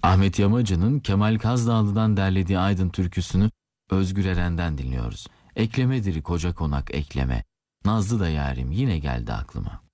Ahmet Yamacı'nın Kemal Kazdağlı'dan derlediği Aydın türküsünü Özgür Eren'den dinliyoruz. Eklemedir koca konak ekleme, nazlı da yarim yine geldi aklıma.